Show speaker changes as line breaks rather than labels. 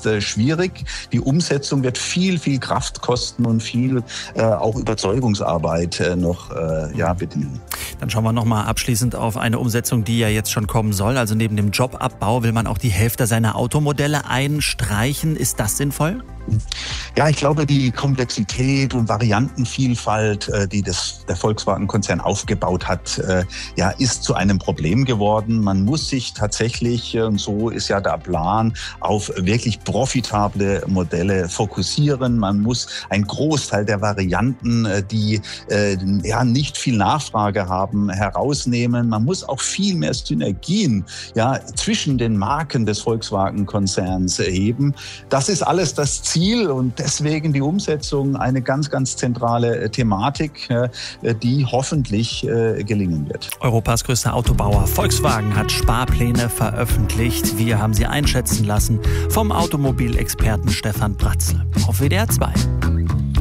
ist schwierig. Die Umsetzung wird viel, viel Kraft kosten und viel auch Überzeugungsarbeit noch bedingen.
Dann schauen wir nochmal abschließend auf eine Umsetzung, die ja jetzt schon kommen soll. Also neben dem Jobabbau will man auch die Hälfte seiner Automodelle einstreichen. Ist das sinnvoll?
Ja, ich glaube, die Komplexität und Variantenvielfalt, die der Volkswagen-Konzern aufgebaut hat, ist zu einem Problem geworden. Man muss sich tatsächlich, und so ist ja der Plan, auf wirklich profitable Modelle fokussieren. Man muss einen Großteil der Varianten, die nicht viel Nachfrage haben, herausnehmen. Man muss auch viel mehr Synergien zwischen den Marken des Volkswagen-Konzerns heben. Das ist alles das Ziel und deswegen die Umsetzung eine ganz, ganz zentrale Thematik, die hoffentlich gelingen wird.
Europas größter Autobauer Volkswagen hat Sparpläne veröffentlicht. Wir haben sie einschätzen lassen vom Automobilexperten Stefan Bratzel auf WDR 2.